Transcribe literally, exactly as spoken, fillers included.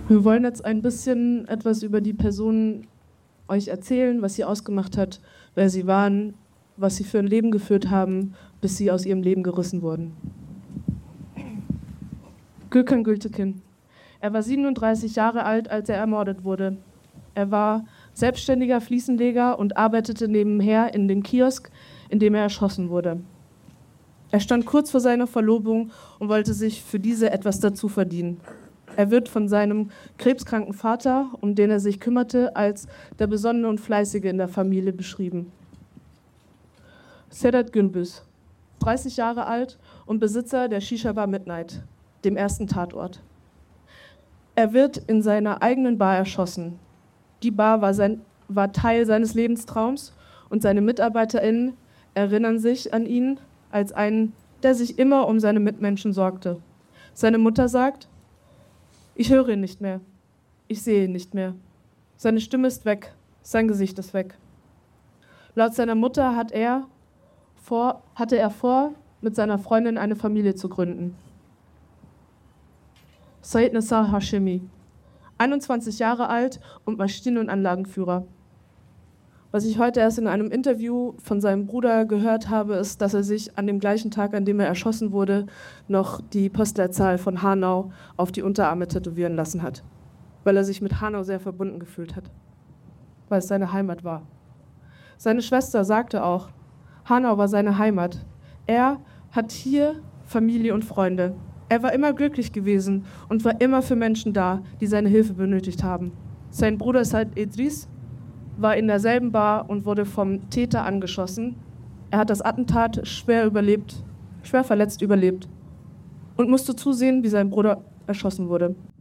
Wir wollen jetzt ein bisschen etwas über die Person euch erzählen, was sie ausgemacht hat, wer sie waren, was sie für ein Leben geführt haben, bis sie aus ihrem Leben gerissen wurden. Gökhan Gültekin. Er war siebenunddreißig Jahre alt, als er ermordet wurde. Er war selbstständiger Fliesenleger und arbeitete nebenher in dem Kiosk, in dem er erschossen wurde. Er stand kurz vor seiner Verlobung und wollte sich für diese etwas dazu verdienen. Er wird von seinem krebskranken Vater, um den er sich kümmerte, als der Besonnene und Fleißige in der Familie beschrieben. Sedat Gündüz, dreißig Jahre alt und Besitzer der Shisha Bar Midnight, dem ersten Tatort. Er wird in seiner eigenen Bar erschossen. Die Bar war, sein, war Teil seines Lebenstraums und seine MitarbeiterInnen erinnern sich an ihn als einen, der sich immer um seine Mitmenschen sorgte. Seine Mutter sagt: Ich höre ihn nicht mehr, ich sehe ihn nicht mehr. Seine Stimme ist weg, sein Gesicht ist weg. Laut seiner Mutter hat er vor, hatte er vor, mit seiner Freundin eine Familie zu gründen. Said Nassar Hashemi, einundzwanzig Jahre alt und Maschinen- und Anlagenführer. Was ich heute erst in einem Interview von seinem Bruder gehört habe, ist, dass er sich an dem gleichen Tag, an dem er erschossen wurde, noch die Postleitzahl von Hanau auf die Unterarme tätowieren lassen hat, weil er sich mit Hanau sehr verbunden gefühlt hat, weil es seine Heimat war. Seine Schwester sagte auch, Hanau war seine Heimat. Er hat hier Familie und Freunde. Er war immer glücklich gewesen und war immer für Menschen da, die seine Hilfe benötigt haben. Sein Bruder Said Idris war in derselben Bar und wurde vom Täter angeschossen. Er hat das Attentat schwer überlebt, schwer verletzt überlebt und musste zusehen, wie sein Bruder erschossen wurde.